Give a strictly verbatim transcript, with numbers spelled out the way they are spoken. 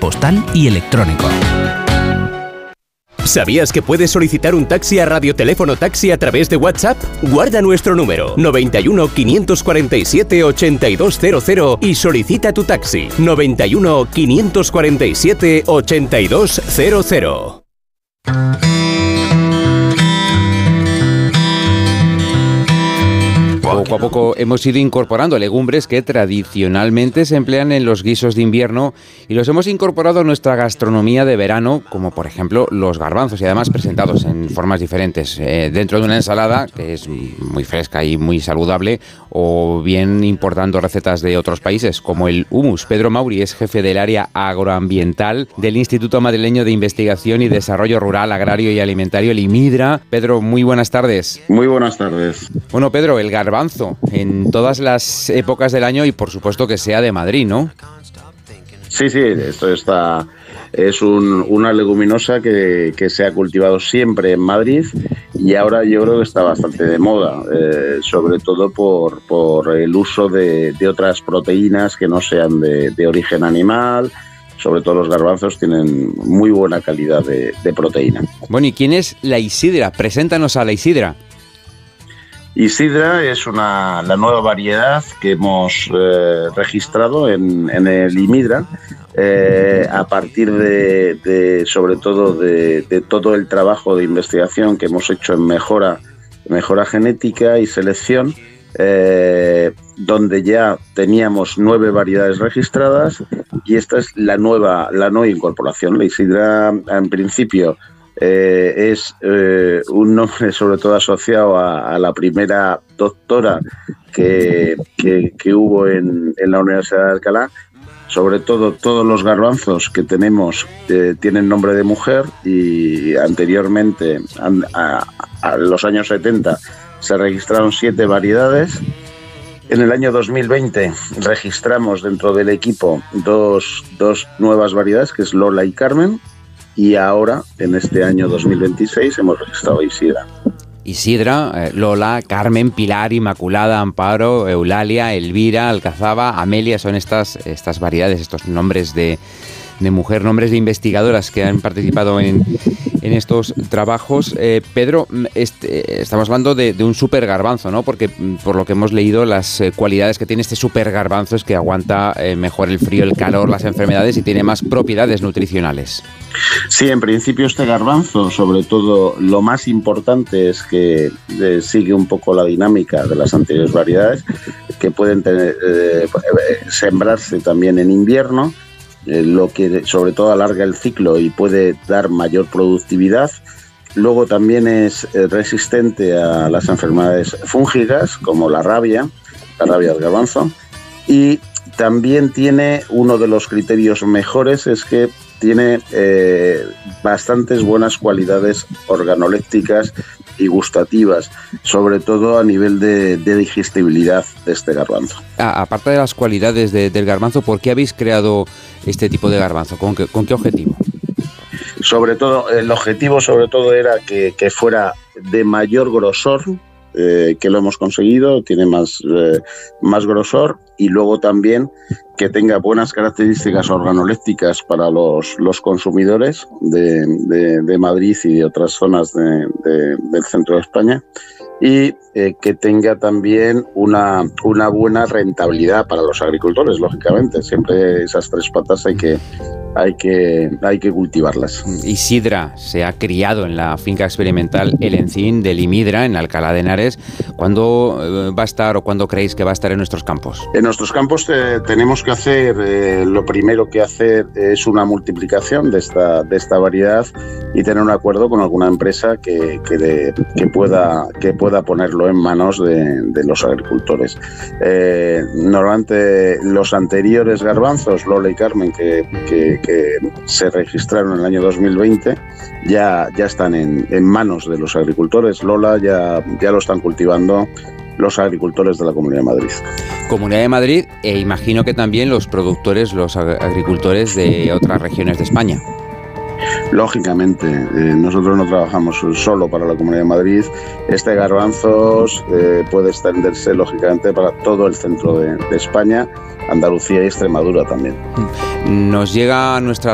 postal y electrónico. ¿Sabías que puedes solicitar un taxi a Radioteléfono Taxi a través de WhatsApp? Guarda nuestro número noventa y uno, quinientos cuarenta y siete, ochenta y dos cero cero y solicita tu taxi noventa y uno, quinientos cuarenta y siete, ochenta y dos cero cero. Poco a poco hemos ido incorporando legumbres que tradicionalmente se emplean en los guisos de invierno y los hemos incorporado a nuestra gastronomía de verano, como por ejemplo los garbanzos, y además presentados en formas diferentes, eh, dentro de una ensalada que es muy fresca y muy saludable, o bien importando recetas de otros países como el hummus. Pedro Mauri es jefe del área agroambiental del Instituto Madrileño de Investigación y Desarrollo Rural, Agrario y Alimentario, el IMIDRA. Pedro, muy buenas tardes. Muy buenas tardes. Bueno, Pedro, el garbanzo en todas las épocas del año y por supuesto que sea de Madrid, ¿no? Sí, sí, esto está, es un, una leguminosa que, que se ha cultivado siempre en Madrid y ahora yo creo que está bastante de moda, eh, sobre todo por, por el uso de, de otras proteínas que no sean de, de origen animal. Sobre todo los garbanzos tienen muy buena calidad de, de proteína. Bueno, ¿y quién es la Isidra? Preséntanos a la Isidra. Isidra es una, la nueva variedad que hemos eh, registrado en, en el IMIDRA eh, a partir de, de sobre todo de, de todo el trabajo de investigación que hemos hecho en mejora, mejora genética y selección, eh, donde ya teníamos nueve variedades registradas y esta es la nueva, la nueva incorporación. La Isidra, en principio, Eh, es eh, un nombre sobre todo asociado a, a la primera doctora que, que, que hubo en, en la Universidad de Alcalá. Sobre todo todos los garbanzos que tenemos eh, tienen nombre de mujer y anteriormente, a, a los años setenta, se registraron siete variedades. En el año dos mil veinte registramos dentro del equipo dos, dos nuevas variedades, que es Lola y Carmen. Y ahora, en este año dos mil veintiséis, hemos registrado Isidra. Isidra, eh, Lola, Carmen, Pilar, Inmaculada, Amparo, Eulalia, Elvira, Alcazaba, Amelia, son estas, estas variedades, estos nombres de, de mujer, nombres de investigadoras que han participado en, en estos trabajos. Eh, Pedro, este, estamos hablando de, de un super garbanzo, ¿no? Porque por lo que hemos leído, las eh, cualidades que tiene este super garbanzo es que aguanta eh, mejor el frío, el calor, las enfermedades y tiene más propiedades nutricionales. Sí, en principio este garbanzo, sobre todo, lo más importante es que eh, sigue un poco la dinámica de las anteriores variedades, que pueden tener, eh, sembrarse también en invierno, eh, lo que sobre todo alarga el ciclo y puede dar mayor productividad. Luego también es eh, resistente a las enfermedades fúngicas, como la rabia, la rabia del garbanzo, y también tiene uno de los criterios mejores, es que tiene eh, bastantes buenas cualidades organolépticas y gustativas, sobre todo a nivel de, de digestibilidad de este garbanzo. Ah, aparte de las cualidades de, del garbanzo, ¿por qué habéis creado este tipo de garbanzo? ¿Con qué, con qué objetivo? Sobre todo, el objetivo sobre todo era que, que fuera de mayor grosor, eh, que lo hemos conseguido, tiene más, eh, más grosor, y luego también que tenga buenas características organolépticas para los, los consumidores de, de, de Madrid y de otras zonas de, de, del centro de España, y eh, que tenga también una, una buena rentabilidad para los agricultores, lógicamente. Siempre esas tres patas hay que, hay que, hay que cultivarlas. Isidra se ha criado en la finca experimental El Encín del IMIDRA, en Alcalá de Henares. ¿Cuándo va a estar o cuándo creéis que va a estar en nuestros campos? En nuestros campos eh, tenemos que hacer, eh, lo primero que hacer es una multiplicación de esta, de esta variedad y tener un acuerdo con alguna empresa que, que, de, que, pueda, que pueda ponerlo en manos de, de los agricultores. Eh, normalmente los anteriores garbanzos, Lola y Carmen, que, que, que se registraron en el año dos mil veinte, ya, ya están en, en manos de los agricultores. Lola ya, ya lo están cultivando los agricultores de la Comunidad de Madrid. Comunidad de Madrid e imagino que también los productores, los agricultores de otras regiones de España. Lógicamente, eh, nosotros no trabajamos solo para la Comunidad de Madrid. Este garbanzo eh, puede extenderse lógicamente para todo el centro de, de España, Andalucía y Extremadura también. Nos llega a nuestra